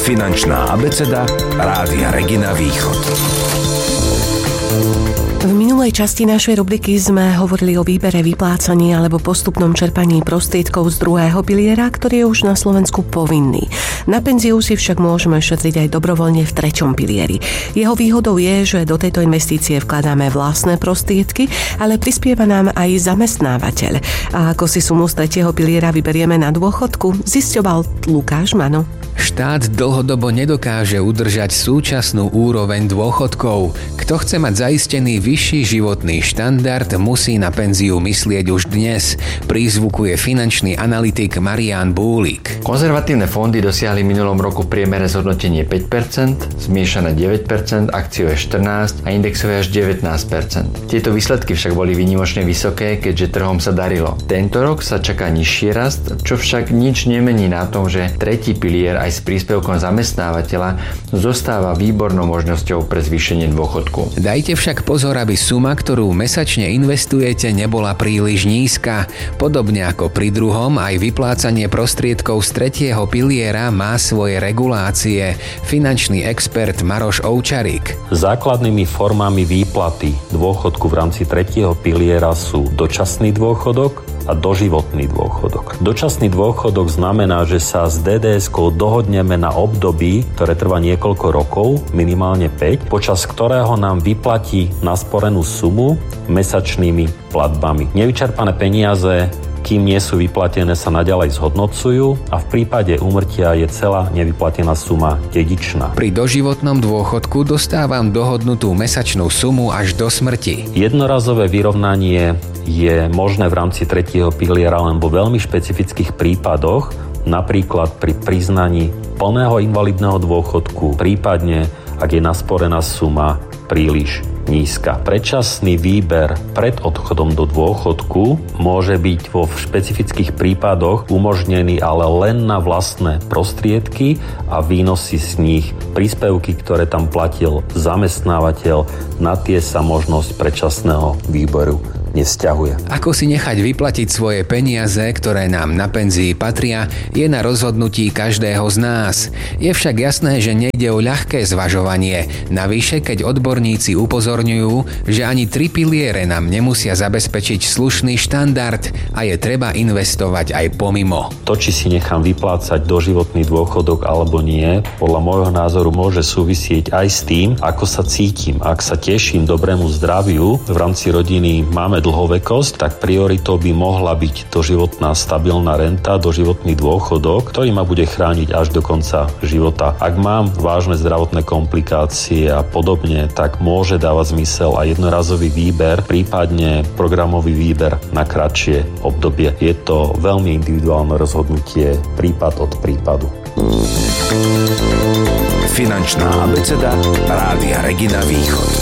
Finančná abeceda Rádia Regina Východ. V minulej časti našej rubriky sme hovorili o výbere, vyplácaní alebo postupnom čerpaní prostriedkov z druhého piliera, ktorý je už na Slovensku povinný. Na penziu si však môžeme šetriť aj dobrovoľne v treťom pilieri. Jeho výhodou je, že do tejto investície vkladáme vlastné prostriedky, ale prispieva nám aj zamestnávateľ. A ako si sumu z tretieho piliera vyberieme na dôchodku, zisťoval Lukáš Mano. Štát dlhodobo nedokáže udržať súčasnú úroveň dôchodkov. Kto chce mať zaistený vyšší životný štandard, musí na penziu myslieť už dnes, prízvukuje finančný analytik Marián Búlik. Konzervatívne fondy dosiahli minulom roku priemere zhodnotenie 5%, zmiešané 9%, akciové 14% a indexové až 19%. Tieto výsledky však boli výnimočne vysoké, keďže trhom sa darilo. Tento rok sa čaká nižší rast, čo však nič nemení na tom, že tretí pilier aj s príspevkom zamestnávateľa zostáva výbornou možnosťou pre zvýšenie dôchodku. Dajte však pozor, aby suma, ktorú mesačne investujete, nebola príliš nízka. Podobne ako pri druhom, aj vyplácanie prostriedkov z tretieho piliera má svoje regulácie. Finančný expert Maroš Ovčarík. Základnými formami výplaty dôchodku v rámci tretieho piliera sú dočasný dôchodok a doživotný dôchodok. Dočasný dôchodok znamená, že sa s DDS-kou dohodneme na období, ktoré trvá niekoľko rokov, minimálne 5, počas ktorého nám vyplatí nasporenú sumu mesačnými platbami. Nevyčerpané peniaze, kým nie sú vyplatené, sa naďalej zhodnocujú a v prípade úmrtia je celá nevyplatená suma dedičná. Pri doživotnom dôchodku dostávam dohodnutú mesačnú sumu až do smrti. Jednorazové vyrovnanie je možné v rámci tretieho piliera len vo veľmi špecifických prípadoch, napríklad pri priznaní plného invalidného dôchodku, prípadne ak je nasporená suma príliš nízka. Predčasný výber pred odchodom do dôchodku môže byť vo špecifických prípadoch umožnený ale len na vlastné prostriedky a výnosy z nich, príspevky, ktoré tam platil zamestnávateľ, na tie sa možnosť predčasného výberu nevzťahuje. Ako si nechať vyplatiť svoje peniaze, ktoré nám na penzii patria, je na rozhodnutí každého z nás. Je však jasné, že nejde o ľahké zvažovanie. Navyše, keď odborníci upozorňujú, že ani 3 piliere nám nemusia zabezpečiť slušný štandard a je treba investovať aj pomimo. To, či si nechám vyplácať doživotný dôchodok alebo nie, podľa môjho názoru môže súvisieť aj s tým, ako sa cítim. Ak sa teším dobrému zdraviu, v rámci rodiny máme dlhovekosť, tak prioritou by mohla byť doživotná stabilná renta, doživotný dôchodok, ktorý ma bude chrániť až do konca života. Ak mám vážne zdravotné komplikácie a podobne, tak môže dávať zmysel aj jednorazový výber, prípadne programový výber na kratšie obdobie. Je to veľmi individuálne rozhodnutie, prípad od prípadu. Finančná abeceda Rádia Regina Východ.